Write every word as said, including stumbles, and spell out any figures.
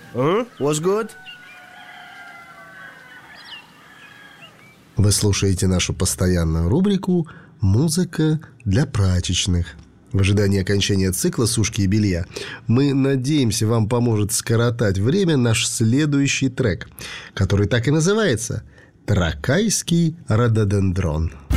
Huh? What's good? Вы слушаете нашу постоянную рубрику «Музыка для прачечных». В ожидании окончания цикла сушки и белья мы надеемся, вам поможет скоротать время наш следующий трек, который так и называется «Тракайский рододендрон».